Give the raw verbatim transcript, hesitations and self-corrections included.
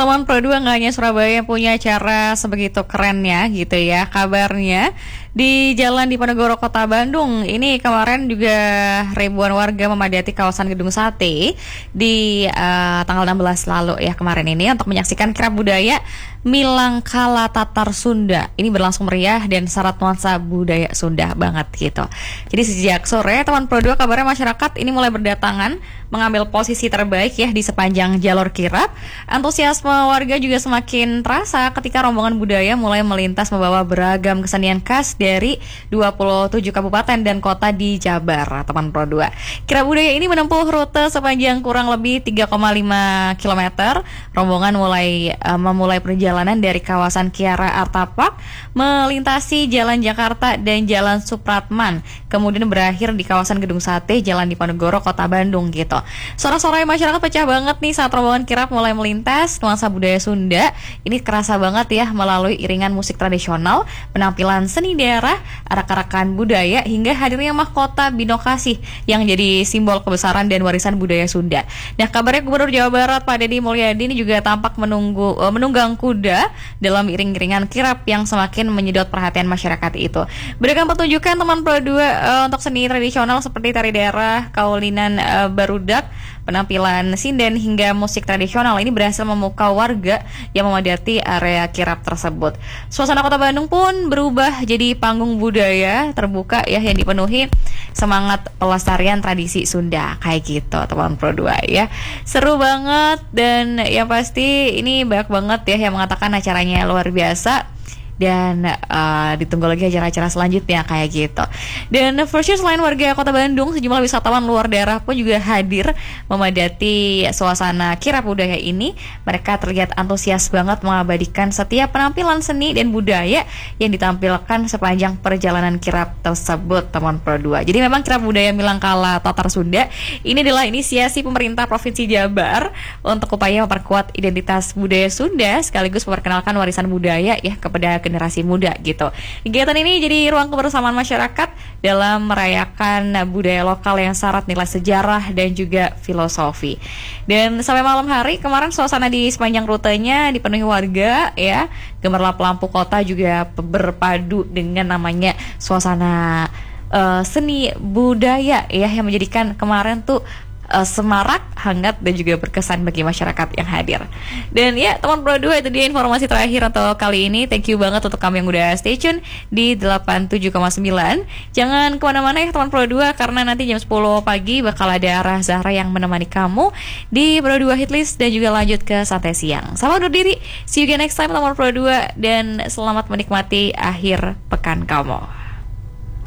teman Pro dua, nggak hanya Surabaya yang punya acara sebegitu kerennya gitu ya. Kabarnya di Jalan Diponegoro Kota Bandung ini kemarin juga ribuan warga memadati kawasan Gedung Sate di uh, tanggal enam belas lalu ya kemarin ini untuk menyaksikan kirab budaya Milangkala Tatar Sunda. Ini berlangsung meriah dan syarat nuansa budaya Sunda banget gitu. Jadi sejak sore teman Pro dua kabarnya masyarakat ini mulai berdatangan mengambil posisi terbaik ya di sepanjang jalur kirab. Antusiasme warga juga semakin terasa ketika rombongan budaya mulai melintas membawa beragam kesenian khas dari dua puluh tujuh kabupaten dan kota di Jabar, teman Pro dua. Kirab budaya ini menempuh rute sepanjang kurang lebih tiga koma lima kilometer. Rombongan mulai uh, memulai perjalanan dari kawasan Kiara Artapak, melintasi Jalan Jakarta dan Jalan Supratman, kemudian berakhir di kawasan Gedung Sate, Jalan Diponegoro, Kota Bandung gitu. Sorak-sorai masyarakat pecah banget nih saat rombongan kirab mulai melintas nuansa budaya Sunda. Ini kerasa banget ya melalui iringan musik tradisional, penampilan seni daerah, arak-arakan budaya, hingga hadirnya mahkota binokasih yang jadi simbol kebesaran dan warisan budaya Sunda. Nah, kabarnya Gubernur Jawa Barat Pak Deddy Mulyadi ini juga tampak menunggu uh, menunggang kuda dalam iring-iringan kirab yang semakin menyedot perhatian masyarakat itu. Beragam pertunjukan teman Pro dua uh, untuk seni tradisional seperti tari daerah, kaulinan uh, barudak, penampilan sinden hingga musik tradisional ini berhasil memukau warga yang memadati area kirab tersebut. Suasana Kota Bandung pun berubah jadi panggung budaya terbuka ya yang dipenuhi semangat pelestarian tradisi Sunda kayak gitu teman Pro dua ya. Seru banget dan yang pasti ini banyak banget ya yang mengatakan acaranya luar biasa. Dan uh, ditunggu lagi acara-acara selanjutnya kayak gitu. Dan for sure selain warga Kota Bandung, sejumlah wisatawan luar daerah pun juga hadir memadati suasana kirab budaya ini. Mereka terlihat antusias banget mengabadikan setiap penampilan seni dan budaya yang ditampilkan sepanjang perjalanan kirab tersebut teman Pro dua. Jadi memang kirab budaya Milangkala Tatar Sunda ini adalah inisiasi pemerintah Provinsi Jabar untuk upaya memperkuat identitas budaya Sunda sekaligus memperkenalkan warisan budaya ya kepada generasi muda gitu. Kegiatan ini jadi ruang kebersamaan masyarakat dalam merayakan budaya lokal yang syarat nilai sejarah dan juga filosofi. Dan sampai malam hari kemarin suasana di sepanjang rutenya dipenuhi warga ya. Gemerlap lampu kota juga berpadu dengan namanya suasana uh, seni budaya ya yang menjadikan kemarin tuh Uh, semarak, hangat dan juga berkesan bagi masyarakat yang hadir. Dan ya teman Pro dua, itu dia informasi terakhir untuk kali ini. Thank you banget untuk kamu yang udah stay tune di delapan puluh tujuh koma sembilan. Jangan kemana-mana ya teman Pro dua, karena nanti jam sepuluh pagi bakal ada Rah Zahra yang menemani kamu di Pro dua Hitlist dan juga lanjut ke Santai Siang. Sama undur diri, see you again next time teman Pro dua, dan selamat menikmati akhir pekan kamu.